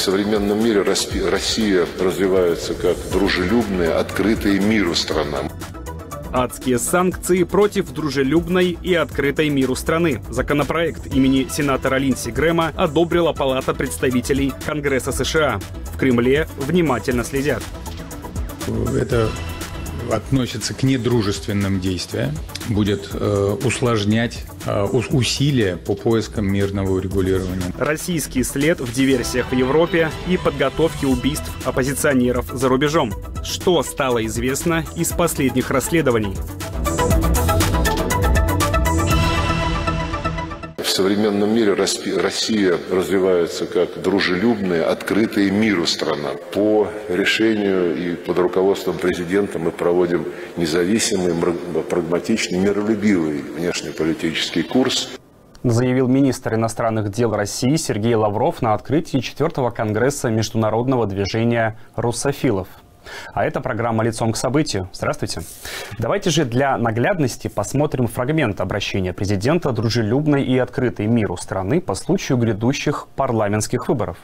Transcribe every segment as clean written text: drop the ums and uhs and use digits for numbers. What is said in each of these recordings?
В современном мире Россия развивается как дружелюбная, открытая миру страна. Адские санкции против дружелюбной и открытой миру страны. Законопроект имени сенатора Линдси Грэма одобрила Палата представителей Конгресса США. В Кремле внимательно следят. Это относится к недружественным действиям, будет усложнять усилия по поискам мирного урегулирования. Российский след в диверсиях в Европе и подготовке убийств оппозиционеров за рубежом. Что стало известно из последних расследований? В современном мире Россия развивается как дружелюбная, открытая миру страна. По решению и под руководством президента мы проводим независимый, прагматичный, миролюбивый внешнеполитический курс. Заявил министр иностранных дел России Сергей Лавров на открытии 4-го конгресса международного движения русофилов. А это программа «Лицом к событию». Здравствуйте. Давайте же для наглядности посмотрим фрагмент обращения президента дружелюбной и открытой миру страны по случаю грядущих парламентских выборов.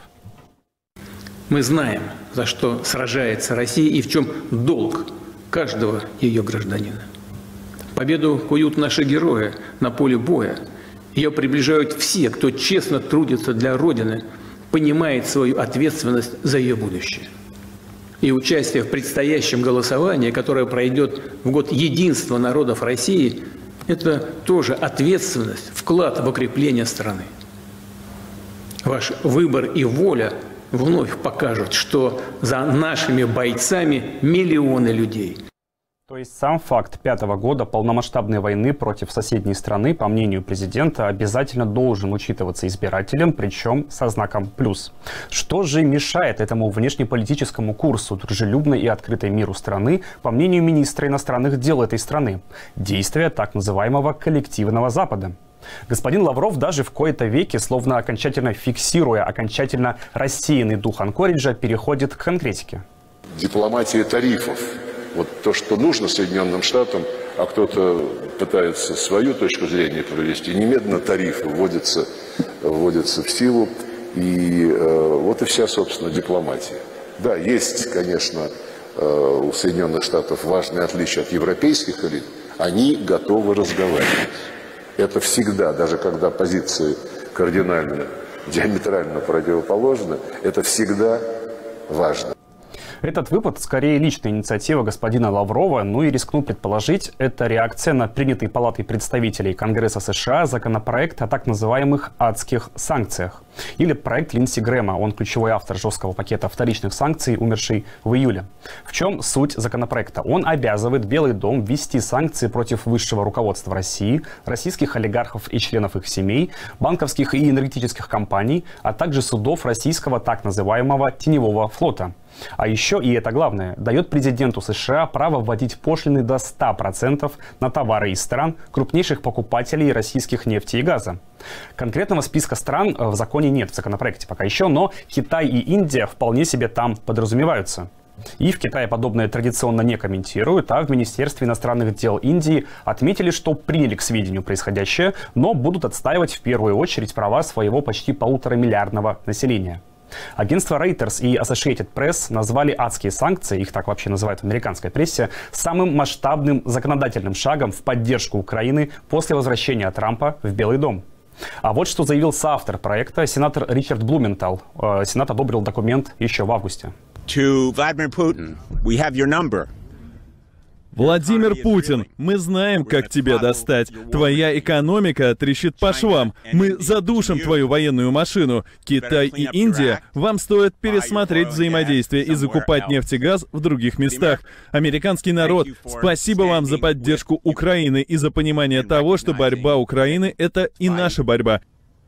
Мы знаем, за что сражается Россия и в чем долг каждого ее гражданина. Победу куют наши герои на поле боя. Ее приближают все, кто честно трудится для Родины, понимает свою ответственность за ее будущее. И участие в предстоящем голосовании, которое пройдет в год единства народов России, это тоже ответственность, вклад в укрепление страны. Ваш выбор и воля вновь покажут, что за нашими бойцами миллионы людей. То есть сам факт 5-го года полномасштабной войны против соседней страны, по мнению президента, обязательно должен учитываться избирателем, причем со знаком «плюс». Что же мешает этому внешнеполитическому курсу дружелюбной и открытой миру страны, по мнению министра иностранных дел этой страны? Действия так называемого коллективного Запада. Господин Лавров даже в кои-то веки, словно окончательно фиксируя окончательно рассеянный дух Анкориджа, переходит к конкретике. Дипломатия тарифов. Вот то, что нужно Соединенным Штатам, а кто-то пытается свою точку зрения провести, немедленно тарифы вводятся в силу, и вот и вся, собственно, дипломатия. Да, есть, конечно, у Соединенных Штатов важные отличия от европейских элит, они готовы разговаривать. Это всегда, даже когда позиции кардинально, диаметрально противоположны, это всегда важно. Этот выпад скорее личная инициатива господина Лаврова, ну и рискну предположить, это реакция на принятый Палатой представителей Конгресса США законопроект о так называемых адских санкциях. Или проект Линдси Грэма, он ключевой автор жесткого пакета вторичных санкций, умерший в июле. В чем суть законопроекта? Он обязывает Белый дом ввести санкции против высшего руководства России, российских олигархов и членов их семей, банковских и энергетических компаний, а также судов российского так называемого теневого флота. А еще, и это главное, дает президенту США право вводить пошлины до 100% на товары из стран, крупнейших покупателей российских нефти и газа. Конкретного списка стран в законе нет, в законопроекте пока еще, но Китай и Индия вполне себе там подразумеваются. И в Китае подобное традиционно не комментируют, а в Министерстве иностранных дел Индии отметили, что приняли к сведению происходящее, но будут отстаивать в первую очередь права своего почти 1,5-миллиардного населения. Агентство Reuters и Associated Press назвали адские санкции, их так вообще называют в американской прессе, самым масштабным законодательным шагом в поддержку Украины после возвращения Трампа в Белый дом. А вот что заявил соавтор проекта, сенатор Ричард Блументаль. Сенат одобрил документ еще в августе. Владимир Путин, мы знаем, как тебя достать. Твоя экономика трещит по швам. Мы задушим твою военную машину. Китай и Индия, вам стоит пересмотреть взаимодействие и закупать нефть и газ в других местах. Американский народ, спасибо вам за поддержку Украины и за понимание того, что борьба Украины — это и наша борьба.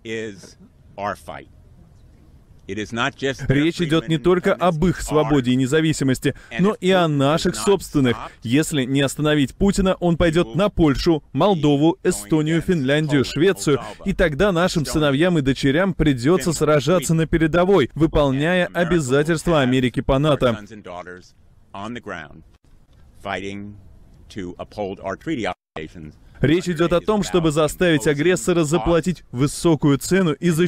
Речь идет не только об их свободе и независимости, но и о наших собственных. Если не остановить Путина, он пойдет на Польшу, Молдову, Эстонию, Финляндию, Швецию, и тогда нашим сыновьям и дочерям придется сражаться на передовой, выполняя обязательства Америки по НАТО. Речь идет о том, чтобы заставить агрессора заплатить высокую цену и защитить